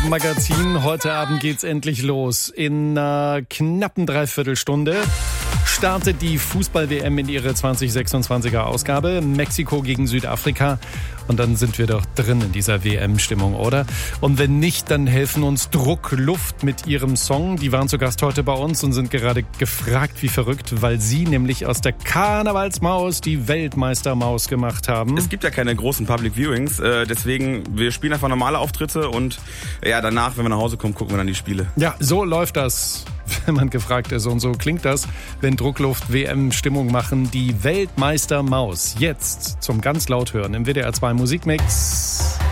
Magazin. Heute Abend geht's endlich los. In einer knappen Dreiviertelstunde startet die Fußball-WM in ihre 2026er Ausgabe. Mexiko gegen Südafrika. Und dann sind wir doch drin in dieser WM-Stimmung, oder? Und wenn nicht, dann helfen uns Druck Luft mit ihrem Song. Die waren zu Gast heute bei uns und sind gerade gefragt wie verrückt, weil sie nämlich aus der Karnevalsmaus die Weltmeistermaus gemacht haben. Es gibt ja keine großen Public Viewings, deswegen, wir spielen einfach normale Auftritte und ja, danach, wenn wir nach Hause kommen, gucken wir dann die Spiele. Ja, so läuft das, wenn man gefragt ist. Und so klingt das, wenn Druckluft WM-Stimmung machen. Die Weltmeistermaus. Jetzt zum ganz laut hören im WDR 2 Musikmix.